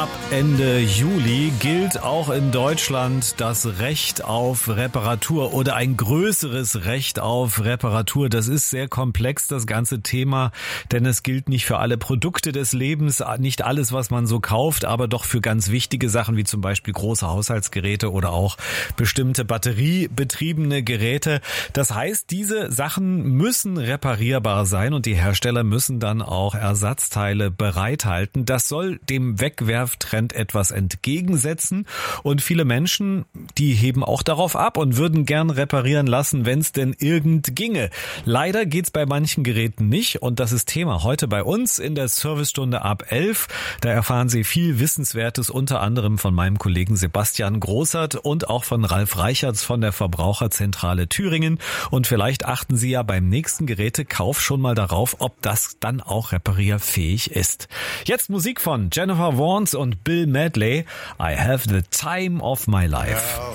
Ab Ende Juli gilt auch in Deutschland das Recht auf Reparatur oder ein größeres Recht auf Reparatur. Das ist sehr komplex, das ganze Thema, denn es gilt nicht für alle Produkte des Lebens, nicht alles, was man so kauft, aber doch für ganz wichtige Sachen wie zum Beispiel große Haushaltsgeräte oder auch bestimmte batteriebetriebene Geräte. Das heißt, diese Sachen müssen reparierbar sein und die Hersteller müssen dann auch Ersatzteile bereithalten. Das soll dem Wegwerftrend etwas entgegensetzen und viele Menschen, die heben auch darauf ab und würden gern reparieren lassen, wenn es denn irgend ginge. Leider geht's bei manchen Geräten nicht und das ist Thema heute bei uns in der Servicestunde ab 11. Da erfahren Sie viel Wissenswertes, unter anderem von meinem Kollegen Sebastian Großert und auch von Ralf Reichertz von der Verbraucherzentrale Thüringen. Und vielleicht achten Sie ja beim nächsten Gerätekauf schon mal darauf, ob das dann auch reparierfähig ist. Jetzt Musik von Jennifer Warnes und Bill Medley. I have the time of my life.